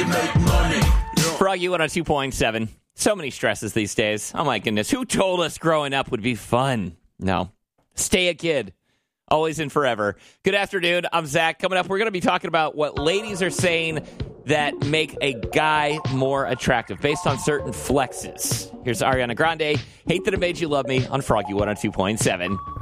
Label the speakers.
Speaker 1: to make money.
Speaker 2: Froggy 102.7. So many stresses these days. Oh, my goodness. Who told us growing up would be fun? No. Stay a kid. Always and forever. Good afternoon. I'm Zach. Coming up, we're going to be talking about what ladies are saying that make a guy more attractive based on certain flexes. Here's Ariana Grande. Hate That It Made You Love Me on Froggy 102.7.